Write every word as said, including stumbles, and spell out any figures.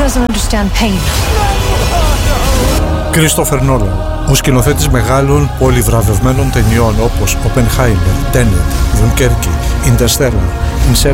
doesn't understand pain. Κρίστοφερ Νόλαν, ο σκηνοθέτης μεγάλων πολυβραβευμένων ταινιών όπως Oppenheimer, Tenet, Dunkerque, Interstellar, Inception